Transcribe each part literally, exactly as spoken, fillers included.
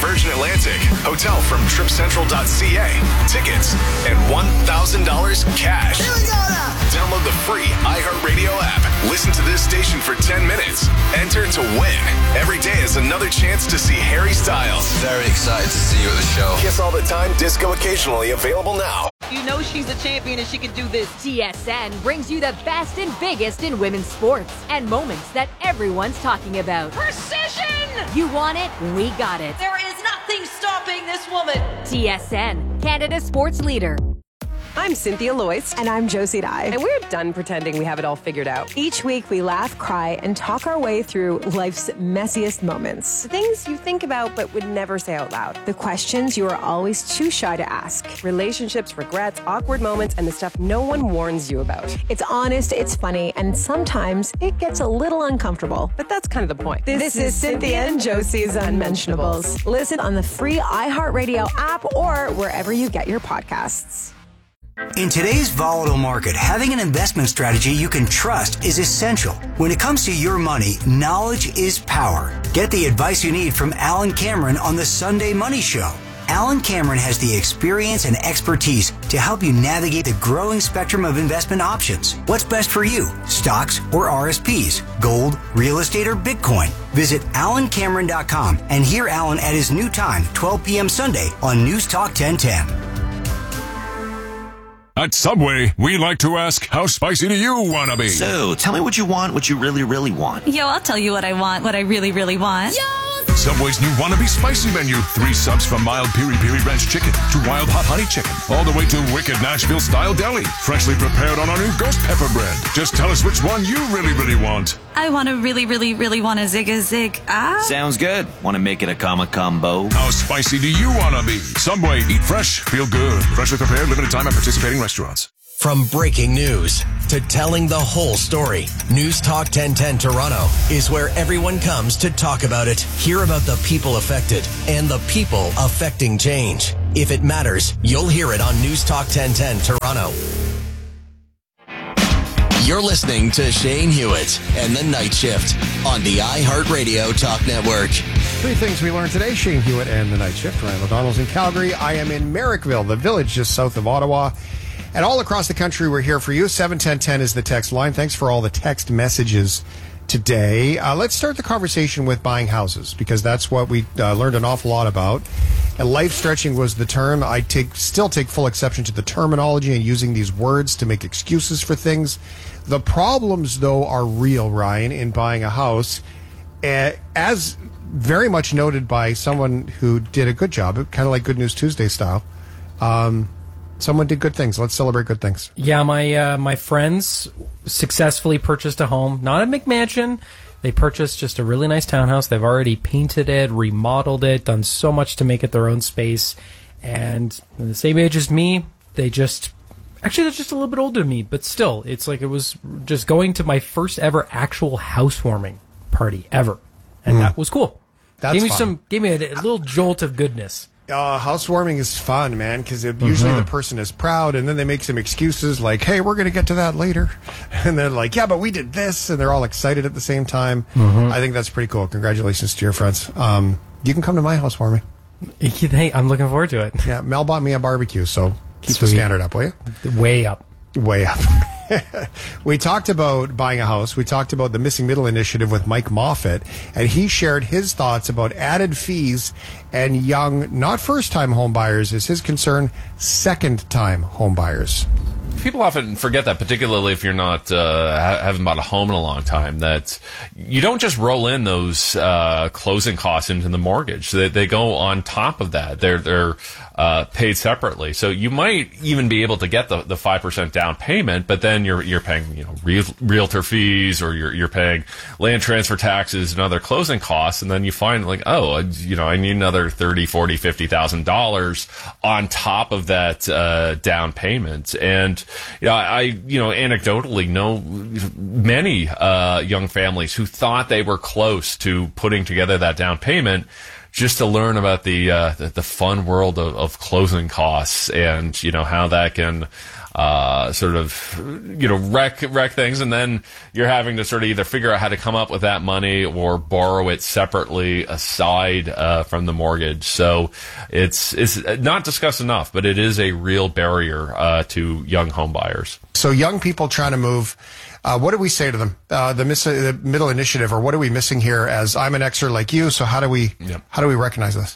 Virgin Atlantic, hotel from trip central dot c a, tickets, and one thousand dollars cash. Here we go now. Download the free iHeartRadio app. Listen to this station for ten minutes. Enter to win. Every day is another chance to see Harry Styles. Very excited to see you at the show. Kiss All the Time, disco occasionally, available now. You know she's a champion and she can do this. T S N brings you the best and biggest in women's sports and moments that everyone's talking about. Precision! You want it? We got it. There is nothing stopping this woman. T S N, Canada's sports leader. I'm Cynthia Loyce. And I'm Josie Dye. And we're done pretending we have it all figured out. Each week we laugh, cry, and talk our way through life's messiest moments. The things you think about but would never say out loud. The questions you are always too shy to ask. Relationships, regrets, awkward moments, and the stuff no one warns you about. It's honest, it's funny, and sometimes it gets a little uncomfortable. But that's kind of the point. This, this is Cynthia and Josie's Unmentionables. Listen on the free iHeartRadio app or wherever you get your podcasts. In today's volatile market, having an investment strategy you can trust is essential. When it comes to your money, knowledge is power. Get the advice you need from Alan Cameron on the Sunday Money Show. Alan Cameron has the experience and expertise to help you navigate the growing spectrum of investment options. What's best for you? Stocks or R S Ps? Gold, real estate, or Bitcoin? Visit alan cameron dot com and hear Alan at his new time, twelve p.m. Sunday on News Talk ten ten. At Subway, we like to ask, how spicy do you want to be? So, tell me what you want, what you really, really want. Yo, I'll tell you what I want, what I really, really want. Yo! Subway's new Wannabe Spicy menu. Three subs from mild piri piri ranch chicken to wild hot honey chicken. All the way to wicked Nashville-style deli. Freshly prepared on our new ghost pepper bread. Just tell us which one you really, really want. I want to really, really, really want a zig a zig. Ah. Sounds good. Want to make it a comma combo? How spicy do you want to be? Subway, eat fresh, feel good. Freshly prepared, limited time at participating restaurants. From breaking news to telling the whole story, News Talk ten ten Toronto is where everyone comes to talk about it, hear about the people affected, and the people affecting change. If it matters, you'll hear it on News Talk ten ten Toronto. You're listening to Shane Hewitt and The Night Shift on the iHeartRadio Talk Network. Three things we learned today. Shane Hewitt and The Night Shift. Ryan O'Donnell's in Calgary. I am in Merrickville, the village just south of Ottawa. And all across the country, we're here for you. seven ten ten is the text line. Thanks for all the text messages today. Uh, let's start the conversation with buying houses, because that's what we uh, learned an awful lot about. And life stretching was the term. I take still take full exception to the terminology and using these words to make excuses for things. The problems, though, are real, Ryan, in buying a house. Uh, as very much noted by someone who did a good job, kind of like Good News Tuesday style. Um... Someone did good things. Let's celebrate good things. Yeah, my uh, my friends successfully purchased a home, not a McMansion. They purchased just a really nice townhouse. They've already painted it, remodeled it, done so much to make it their own space. And they're the same age as me. They just... Actually, they're just a little bit older than me, but still, it's like it was just going to my first ever actual housewarming party ever. And mm. that was cool. That's gave me fun. some, gave me a, a little jolt of goodness. Uh, housewarming is fun, man, because mm-hmm. usually the person is proud, and then they make some excuses like, hey, we're going to get to that later. And they're like, yeah, but we did this, and they're all excited at the same time. Mm-hmm. I think that's pretty cool. Congratulations to your friends. Um, you can come to my housewarming. Hey, I'm looking forward to it. Yeah, Mel bought me a barbecue, so keep Sweet. the standard up, will you? Way up. Way up. We talked about buying a house. We talked about the Missing Middle Initiative with Mike Moffat, and he shared his thoughts about added fees and young, not first-time home buyers, is his concern, second-time home buyers. People often forget that, particularly if you're not uh, ha- haven't bought a home in a long time, that you don't just roll in those uh, closing costs into the mortgage. They, they go on top of that. They're they're uh, paid separately. So you might even be able to get the the five percent down payment, but then you're you're paying you know real, realtor fees, or you're you're paying land transfer taxes and other closing costs, and then you find like oh you know I need another thirty, forty, fifty thousand dollars on top of that uh, down payment. And you know, I, you know, anecdotally know many uh, young families who thought they were close to putting together that down payment, just to learn about the uh, the, the fun world of, of closing costs, and you know how that can uh, sort of, you know, wreck, wreck things. And then you're having to sort of either figure out how to come up with that money or borrow it separately aside, uh, from the mortgage. So it's, it's not discussed enough, but it is a real barrier, uh, to young home buyers. So young people trying to move, uh, what do we say to them? Uh, the, miss, the middle initiative, or what are we missing here? As I'm an Xer like you, so how do we, yep. how do we recognize this?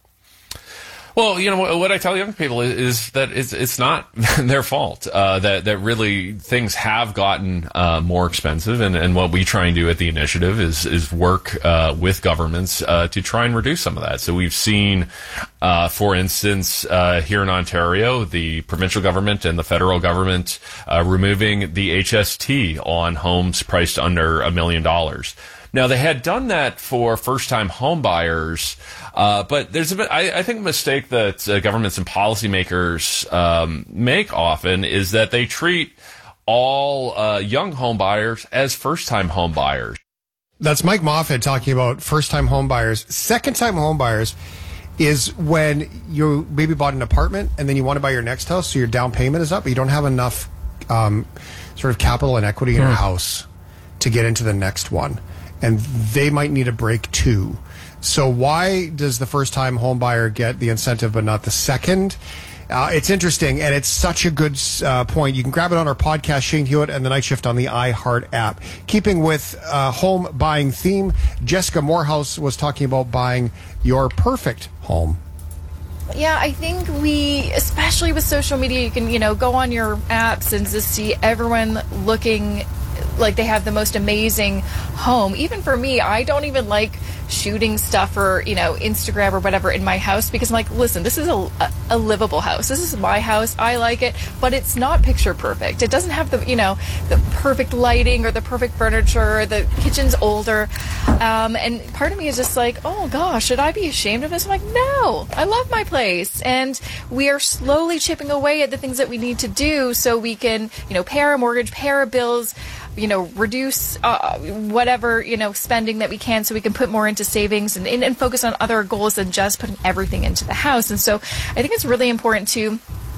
Well, you know, what, what I tell young people is, is that it's, it's not their fault, uh, that, that really things have gotten, uh, more expensive. And, and what we try and do at the initiative is, is work, uh, with governments, uh, to try and reduce some of that. So we've seen, uh, for instance, uh, here in Ontario, the provincial government and the federal government, uh, removing the H S T on homes priced under a million dollars. Now, they had done that for first-time home buyers, uh, but there's a bit, I, I think a mistake that uh, governments and policymakers um, make often is that they treat all uh, young home buyers as first-time home buyers. That's Mike Moffat talking about first-time home buyers. Second-time home buyers is when you maybe bought an apartment and then you want to buy your next house, so your down payment is up, but you don't have enough um, sort of capital and equity in your house to get into the next one. And they might need a break too. So why does the first-time home buyer get the incentive but not the second? Uh, it's interesting, and it's such a good uh, point. You can grab it on our podcast, Shane Hewitt and the Night Shift on the iHeart app. Keeping with uh, home buying theme, Jessica Morehouse was talking about buying your perfect home. Yeah, I think we, especially with social media, you can, you know, go on your apps and just see everyone looking like they have the most amazing home. Even for me, I don't even like shooting stuff for, you know, Instagram or whatever in my house, because I'm like, listen, this is a, a, a livable house. This is my house. I like it, but it's not picture perfect. It doesn't have the, you know, the perfect lighting or the perfect furniture. The kitchen's older. Um, and part of me is just like, oh gosh, should I be ashamed of this? I'm like, no, I love my place. And we are slowly chipping away at the things that we need to do so we can, you know, pay our mortgage, pay our bills, you know, reduce uh, whatever, you know, spending that we can so we can put more into savings and, and, and focus on other goals than just putting everything into the house. And so I think it's really important to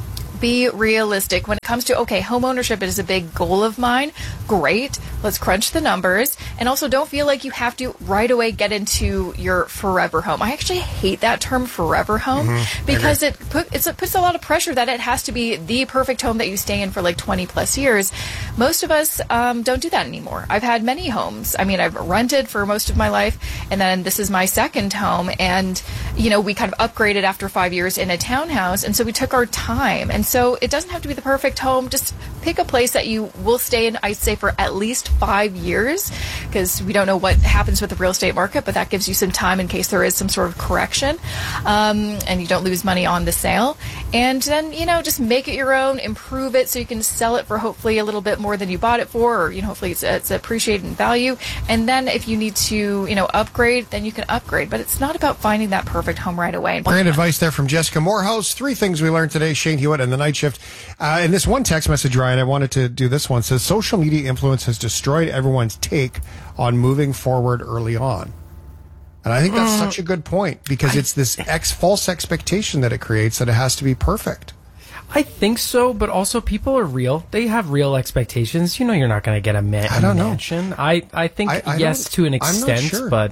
be realistic when it comes to, okay, home ownership is a big goal of mine. Great. Let's crunch the numbers. And also don't feel like you have to right away get into your forever home. I actually hate that term forever home mm-hmm. because it, put, it's, it puts a lot of pressure that it has to be the perfect home that you stay in for like twenty plus years. Most of us um, don't do that anymore. I've had many homes. I mean, I've rented for most of my life, and then this is my second home. And, you know, we kind of upgraded after five years in a townhouse. And so we took our time. And so it doesn't have to be the perfect home. Just pick a place that you will stay in, I'd say, for at least five years, because we don't know what happens with the real estate market, but that gives you some time in case there is some sort of correction, um, and you don't lose money on the sale. And then, you know, just make it your own, improve it so you can sell it for hopefully a little bit more than you bought it for, or, you know, hopefully it's, it's appreciated in value. And then if you need to, you know, upgrade, then you can upgrade. But it's not about finding that perfect home right away. Great advice there from Jessica Morehouse. Three things we learned today, Shane Hewitt and the Night Shift. Uh, in this one text message, Ryan, I wanted to do this one. It says, social media influence has destroyed everyone's take on moving forward early on. And I think that's mm. such a good point, because it's this ex false expectation that it creates that it has to be perfect. I think so, but also people are real. They have real expectations. You know, you're not going to get a man- I don't mansion. Know. I, I think, I, I yes, to an extent, sure. but...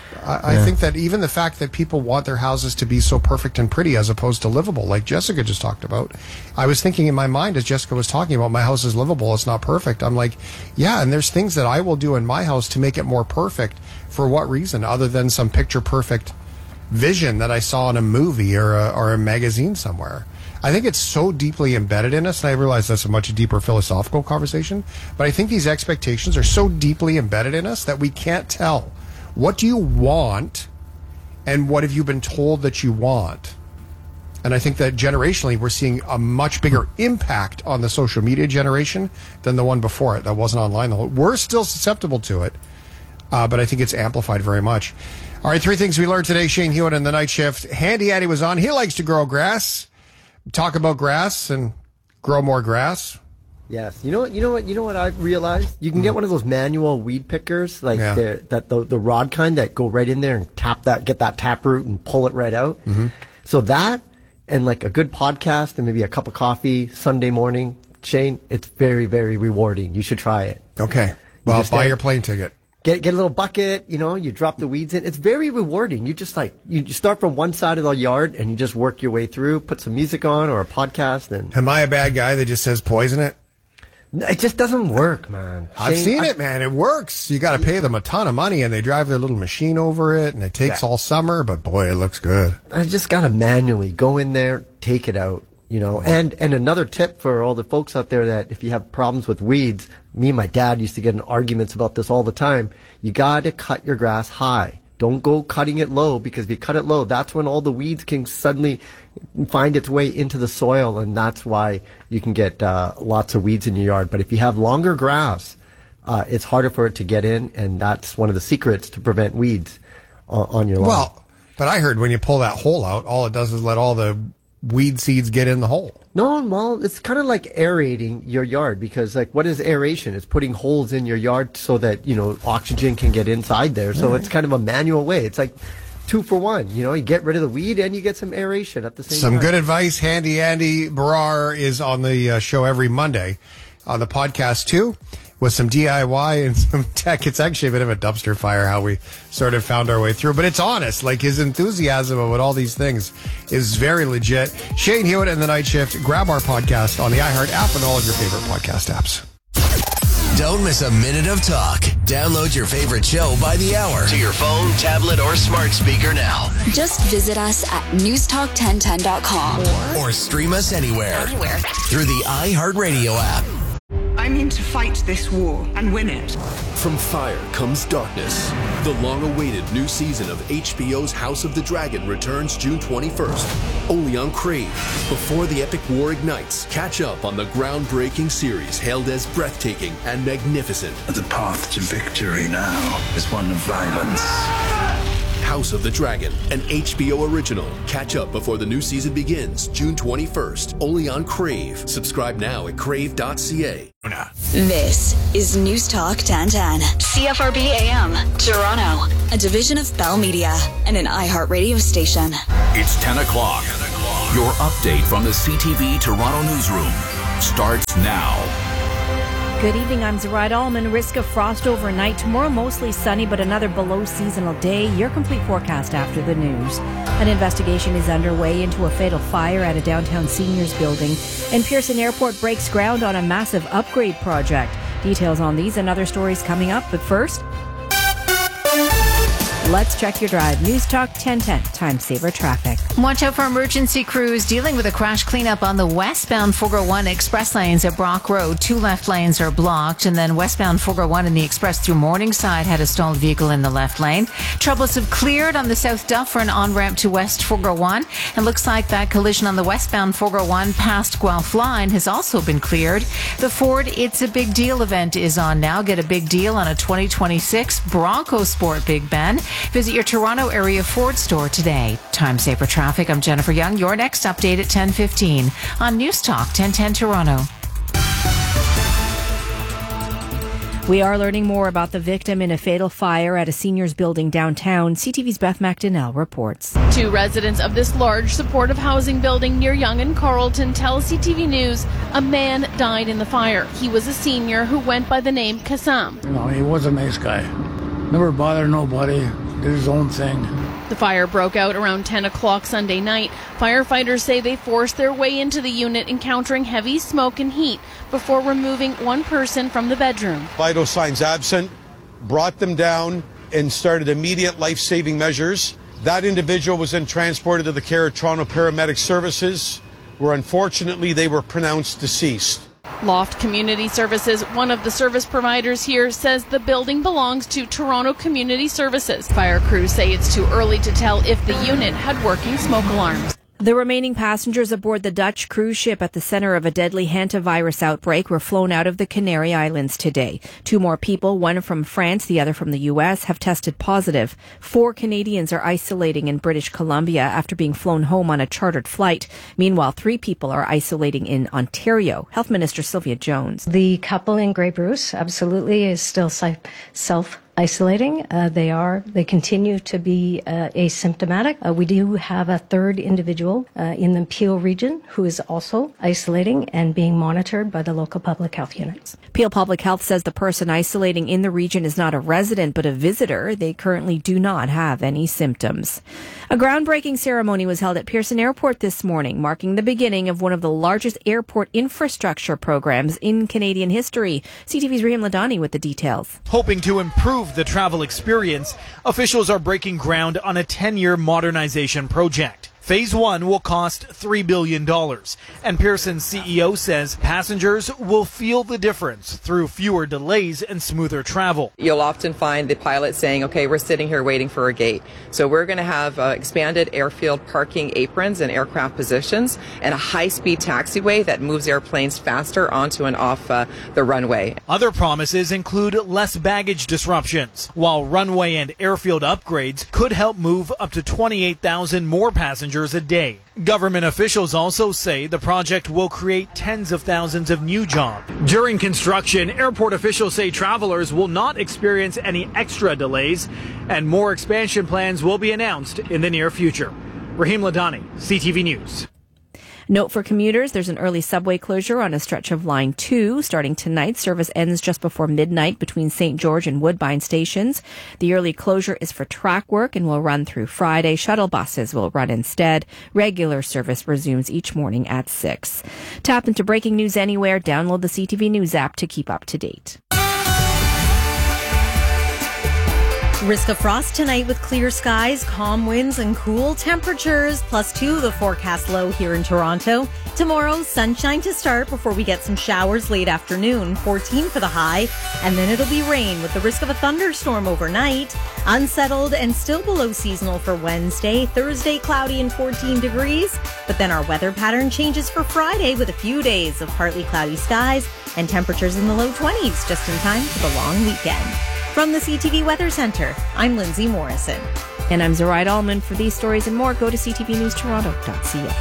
I, yeah. I think that even the fact that people want their houses to be so perfect and pretty as opposed to livable, like Jessica just talked about. I was thinking in my mind as Jessica was talking about, my house is livable, it's not perfect. I'm like, yeah, and there's things that I will do in my house to make it more perfect. For what reason? Other than some picture perfect vision that I saw in a movie or a, or a magazine somewhere. I think it's so deeply embedded in us, and I realize that's a much deeper philosophical conversation, but I think these expectations are so deeply embedded in us that we can't tell. What do you want, and what have you been told that you want? And I think that generationally, we're seeing a much bigger impact on the social media generation than the one before it that wasn't online. We're still susceptible to it, uh, but I think it's amplified very much. All right, three things we learned today. Shane Hewitt in the Night Shift. Handy Addy was on. He likes to grow grass. Talk about grass and grow more grass. Yes, you know what? You know what? You know what I've realized? You can get one of those manual weed pickers, like Yeah. the, that the the rod kind that go right in there and tap that, get that tap root and pull it right out. Mm-hmm. So that and like a good podcast and maybe a cup of coffee Sunday morning, Shane, it's very, very rewarding. You should try it. Okay. Well, buy your plane ticket. Get get a little bucket, you know, you drop the weeds in. It's very rewarding. You just like, you start from one side of the yard and you just work your way through, put some music on or a podcast. And Am I a bad guy that just says poison it? It just doesn't work, man. I've Shane, seen I, it, man. It works. You got to pay them a ton of money and they drive their little machine over it and it takes Yeah. all summer, but boy, it looks good. I just got to manually go in there, take it out, you know. And and another tip for all the folks out there that if you have problems with weeds, me and my dad used to get in arguments about this all the time. You got to cut your grass high. Don't go cutting it low, because if you cut it low, that's when all the weeds can suddenly find its way into the soil, and that's why you can get uh, lots of weeds in your yard. But if you have longer grass, uh, it's harder for it to get in, and that's one of the secrets to prevent weeds on, on your lawn. Well, but I heard when you pull that hole out, all it does is let all the weed seeds get in the hole. No, well, it's kind of like aerating your yard, because like, what is aeration? It's putting holes in your yard so that, you know, oxygen can get inside there. So it's kind of a manual way. It's like two for one. You know, you get rid of the weed and you get some aeration at the same Some time. good advice. Handy Andy Barrar is on the uh, show every Monday on the podcast too, with some D I Y and some tech. It's actually a bit of a dumpster fire how we sort of found our way through, but it's honest. Like, his enthusiasm about all these things is very legit. Shane Hewitt and the Night Shift. Grab our podcast on the iHeart app and all of your favorite podcast apps. Don't miss a minute of talk. Download your favorite show by the hour to your phone, tablet, or smart speaker now. Just visit us at news talk ten ten dot com. Or stream us anywhere, Anywhere. through the iHeartRadio app. I'm in to fight this war and win it. From fire comes darkness. The long-awaited new season of H B O's House of the Dragon returns June twenty-first, only on Crave. Before the epic war ignites, catch up on the groundbreaking series hailed as breathtaking and magnificent. The path to victory now is one of violence. House of the Dragon, an H B O original. Catch up before the new season begins June twenty-first, only on Crave. Subscribe now at crave dot c a. This is News Talk ten ten. C F R B A M, Toronto. A division of Bell Media and an iHeart radio station. It's ten o'clock. Your update from the C T V Toronto newsroom starts now. Good evening, I'm Zarai Allman. Risk of frost overnight. Tomorrow mostly sunny, but another below seasonal day. Your complete forecast after the news. An investigation is underway into a fatal fire at a downtown seniors building. And Pearson Airport breaks ground on a massive upgrade project. Details on these and other stories coming up, but first, let's check your drive. News Talk ten ten, Time Saver Traffic. Watch out for emergency crews dealing with a crash cleanup on the westbound four oh one express lanes at Brock Road. Two left lanes are blocked, and then westbound four oh one in the express through Morningside had a stalled vehicle in the left lane. Troubles have cleared on the South Dufferin on-ramp to West four oh one, and looks like that collision on the westbound four oh one past Guelph Line has also been cleared. The Ford It's a Big Deal event is on now. Get a big deal on a twenty twenty-six Bronco Sport Big Ben. Visit your Toronto area Ford store today. Time Saver Traffic. I'm Jennifer Young. Your next update at ten fifteen on News Talk ten ten Toronto. We are learning more about the victim in a fatal fire at a seniors building downtown. C T V's Beth McDonnell reports. Two residents of this large supportive housing building near Yonge and Carleton tell C T V News a man died in the fire. He was a senior who went by the name Kassam. You know, he was a nice guy. Never bothered nobody. Did his own thing. The fire broke out around ten o'clock Sunday night. Firefighters say they forced their way into the unit, encountering heavy smoke and heat before removing one person from the bedroom. Vital signs absent, brought them down and started immediate life-saving measures. That individual was then transported to the care of Toronto Paramedic Services, where unfortunately they were pronounced deceased. Loft Community Services, one of the service providers here, says the building belongs to Toronto Community Services. Fire crews say it's too early to tell if the unit had working smoke alarms. The remaining passengers aboard the Dutch cruise ship at the center of a deadly hantavirus outbreak were flown out of the Canary Islands today. Two more people, one from France, the other from the U S, have tested positive. Four Canadians are isolating in British Columbia after being flown home on a chartered flight. Meanwhile, three people are isolating in Ontario. Health Minister Sylvia Jones. The couple in Grey Bruce absolutely is still self isolating. Uh, they are, they continue to be uh, asymptomatic. Uh, we do have a third individual uh, in the Peel region who is also isolating and being monitored by the local public health units. Peel Public Health says the person isolating in the region is not a resident but a visitor. They currently do not have any symptoms. A groundbreaking ceremony was held at Pearson Airport this morning, marking the beginning of one of the largest airport infrastructure programs in Canadian history. C T V's Rahim Ladani with the details. Hoping to improve the travel experience, officials are breaking ground on a ten-year modernization project. Phase one will cost three billion dollars, and Pearson's C E O says passengers will feel the difference through fewer delays and smoother travel. You'll often find the pilot saying, okay, we're sitting here waiting for a gate. So we're going to have uh, expanded airfield parking aprons and aircraft positions and a high-speed taxiway that moves airplanes faster onto and off uh, the runway. Other promises include less baggage disruptions, while runway and airfield upgrades could help move up to twenty-eight thousand more passengers a day. Government officials also say the project will create tens of thousands of new jobs. During construction, airport officials say travelers will not experience any extra delays, and more expansion plans will be announced in the near future. Rahim Ladani, C T V News. Note for commuters, there's an early subway closure on a stretch of Line two. Starting tonight, service ends just before midnight between Saint George and Woodbine stations. The early closure is for track work and will run through Friday. Shuttle buses will run instead. Regular service resumes each morning at six. Tap into breaking news anywhere. Download the C T V News app to keep up to date. Risk of frost tonight with clear skies, calm winds, and cool temperatures. Plus two, the forecast low here in Toronto. Tomorrow, sunshine to start before we get some showers late afternoon. fourteen for the high. And then it'll be rain with the risk of a thunderstorm overnight. Unsettled and still below seasonal for Wednesday. Thursday, cloudy and fourteen degrees. But then our weather pattern changes for Friday with a few days of partly cloudy skies and temperatures in the low twenties just in time for the long weekend. From the C T V Weather Center, I'm Lindsay Morrison. And I'm Zoraida Allman. For these stories and more, go to c t v news toronto dot c a.